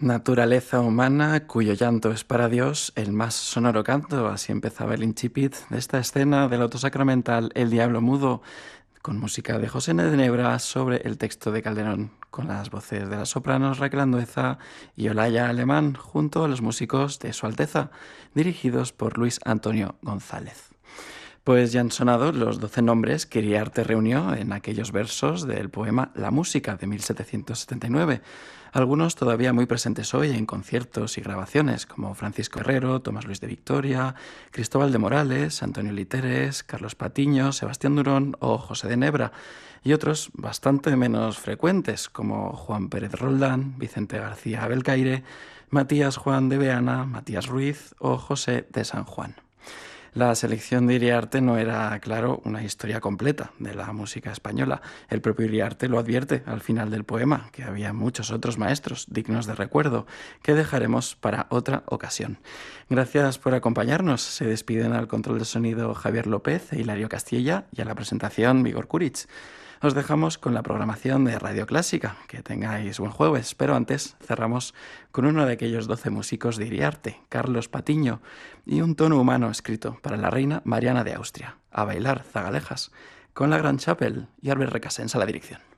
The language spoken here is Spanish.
Naturaleza humana, cuyo llanto es para Dios el más sonoro canto. Así empezaba el incipit de esta escena del autosacramental El Diablo Mudo, con música de José de Nebra sobre el texto de Calderón, con las voces de las sopranos Raquel Andueza y Olaya Alemán, junto a los músicos de Su Alteza, dirigidos por Luis Antonio González. Pues ya han sonado los 12 nombres que Iriarte reunió en aquellos versos del poema La Música de 1779, algunos todavía muy presentes hoy en conciertos y grabaciones, como Francisco Herrero, Tomás Luis de Victoria, Cristóbal de Morales, Antonio Literes, Carlos Patiño, Sebastián Durón o José de Nebra, y otros bastante menos frecuentes, como Juan Pérez Roldán, Vicente García Belcaire, Matías Juan de Beana, Matías Ruiz o José de San Juan. La selección de Iriarte no era, claro, una historia completa de la música española. El propio Iriarte lo advierte al final del poema, que había muchos otros maestros dignos de recuerdo, que dejaremos para otra ocasión. Gracias por acompañarnos. Se despiden al control de sonido Javier López e Hilario Castilla y a la presentación Vigor Kuric. Os dejamos con la programación de Radio Clásica. Que tengáis buen jueves, pero antes cerramos con uno de aquellos 12 músicos de Iriarte, Carlos Patiño, y un tono humano escrito para la reina Mariana de Austria. A bailar, zagalejas, con la Gran Chapel y Albert Recasens a la dirección.